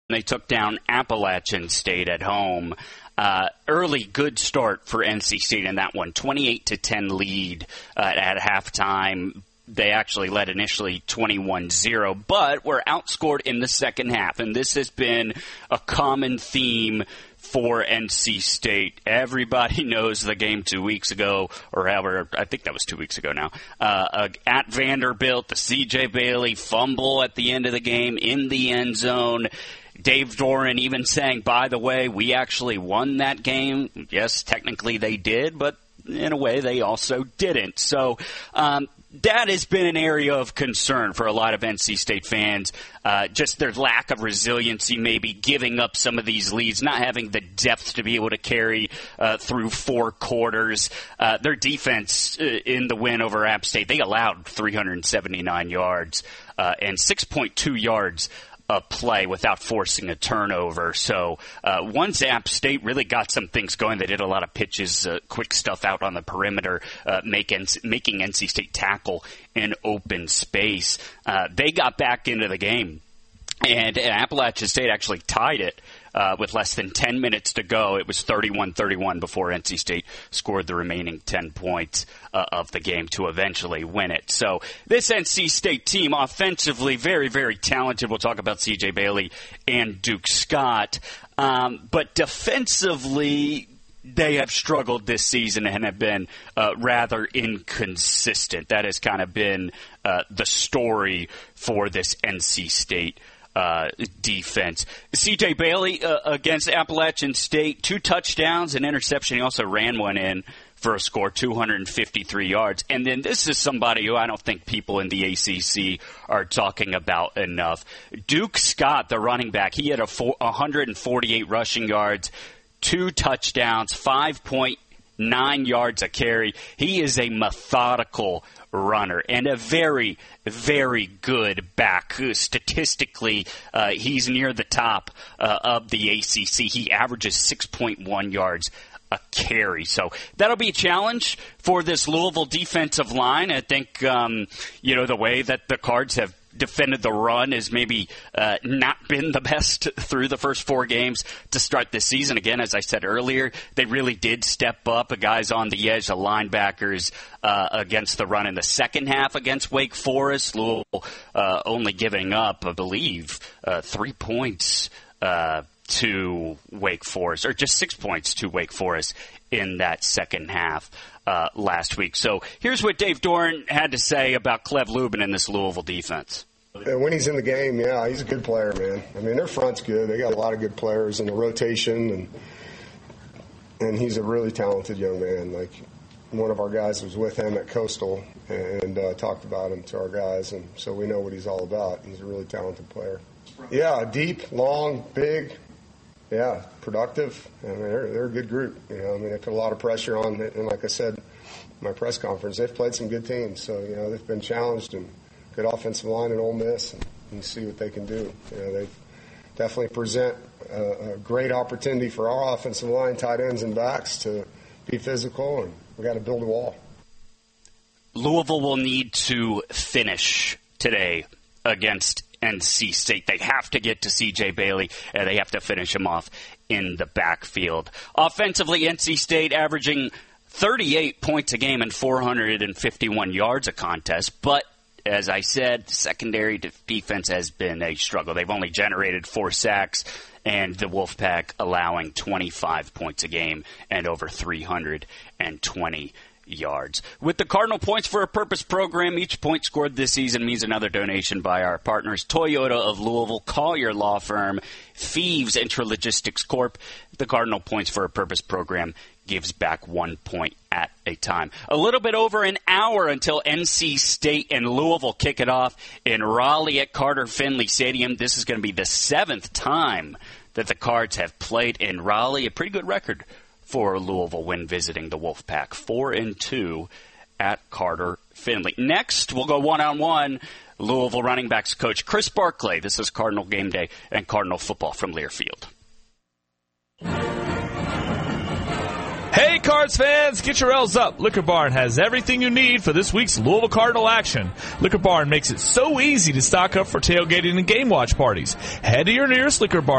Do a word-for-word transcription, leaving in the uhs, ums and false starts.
They took down Appalachian State at home. Uh, early good start for N C State in that one, twenty-eight to ten lead uh, at halftime. They actually led initially twenty-one zero, but were outscored in the second half. And this has been a common theme for N C State. Everybody knows the game two weeks ago, or however, I think that was two weeks ago now, uh, uh, at Vanderbilt, the C J Bailey fumble at the end of the game in the end zone. Dave Doeren even saying, by the way, we actually won that game. Yes, technically they did, but in a way they also didn't. So um, that has been an area of concern for a lot of N C State fans, uh, just their lack of resiliency, maybe giving up some of these leads, not having the depth to be able to carry uh, through four quarters. Uh, their defense uh, in the win over App State, they allowed three hundred seventy-nine yards uh, and six point two yards a play without forcing a turnover. So uh, once App State really got some things going, they did a lot of pitches, uh, quick stuff out on the perimeter, uh, make N- making N C State tackle in open space. Uh, they got back into the game, and Appalachian State actually tied it uh, with less than ten minutes to go. It was thirty-one thirty-one before N C State scored the remaining ten points uh, of the game to eventually win it. So this N C State team, offensively, very, very talented. We'll talk about C J Bailey and Duke Scott. Um, but defensively, they have struggled this season and have been uh, rather inconsistent. That has kind of been uh, the story for this N C State Uh, defense. C J Bailey uh, against Appalachian State, two touchdowns, an interception. He also ran one in for a score, two hundred fifty-three yards. And then this is somebody who I don't think people in the A C C are talking about enough. Duke Scott, the running back, he had a four, one hundred forty-eight rushing yards, two touchdowns, five point nine yards a carry. He is a methodical runner and a very, very good back. Statistically, uh, he's near the top uh, of the A C C. He averages six point one yards a carry. So that'll be a challenge for this Louisville defensive line. I think, um, you know, the way that the Cards have defended the run has maybe uh, not been the best through the first four games to start this season. Again, as I said earlier, they really did step up. Guys on the edge, the linebackers uh, against the run in the second half against Wake Forest. Louisville uh, only giving up, I believe, uh, three points uh, to Wake Forest, or just six points to Wake Forest in that second half uh, last week. So here's what Dave Doeren had to say about Cleve Lubin in this Louisville defense. When he's in the game, yeah, he's a good player, man. I mean, their front's good. They got a lot of good players in the rotation, and and he's a really talented young man. Like, one of our guys was with him at Coastal and uh, talked about him to our guys, and so we know what he's all about. He's a really talented player. Yeah, deep, long, big, yeah, productive. I mean, they're, they're a good group. You know, I mean, they put a lot of pressure on it, and like I said in my press conference, they've played some good teams. So, you know, they've been challenged, and good offensive line in Ole Miss, and you see what they can do. You know, they definitely present a, a great opportunity for our offensive line, tight ends and backs, to be physical, and we got to build a wall. Louisville will need to finish today against N C State. They have to get to C J Bailey, and they have to finish him off in the backfield. Offensively, N C State averaging thirty-eight points a game and four hundred fifty-one yards a contest, but as I said, secondary defense has been a struggle. They've only generated four sacks, and the Wolfpack allowing twenty-five points a game and over three hundred twenty yards. With the Cardinal Points for a Purpose program, each point scored this season means another donation by our partners, Toyota of Louisville, Collier Law Firm, Thieves Intralogistics Corp. The Cardinal Points for a Purpose program gives back one point at a time. A little bit over an hour until N C State and Louisville kick it off in Raleigh at Carter Finley Stadium. This is going to be the seventh time that the Cards have played in Raleigh. A pretty good record for Louisville when visiting the Wolfpack. Four and two at Carter Finley. Next, we'll go one-on-one. Louisville running backs coach Chris Barclay. This is Cardinal Game Day and Cardinal football from Learfield. Hey, Cards fans, get your L's up. Liquor Barn has everything you need for this week's Louisville Cardinal action. Liquor Barn makes it so easy to stock up for tailgating and game watch parties. Head to your nearest Liquor Barn